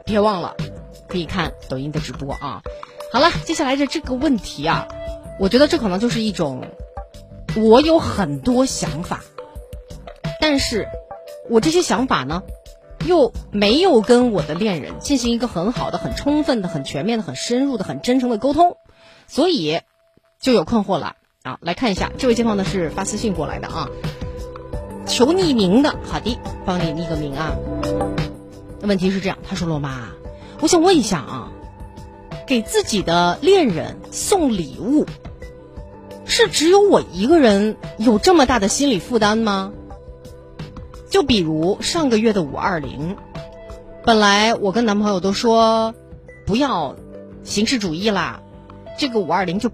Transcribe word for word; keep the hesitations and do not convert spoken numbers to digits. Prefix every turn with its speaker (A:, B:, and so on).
A: 别忘了可以看抖音的直播啊。好了，接下来的这个问题啊，我觉得这可能就是一种，我有很多想法，但是我这些想法呢又没有跟我的恋人进行一个很好的、很充分的、很全面的、很深入的、很真诚的沟通，所以就有困惑了啊。来看一下，这位街坊呢是发私信过来的啊，求匿名的，好的，帮你匿个名啊。那问题是这样，他说罗妈，我想问一下啊，给自己的恋人送礼物，是只有我一个人有这么大的心理负担吗？就比如上个月的五二零，本来我跟男朋友都说不要形式主义啦，这个五二零就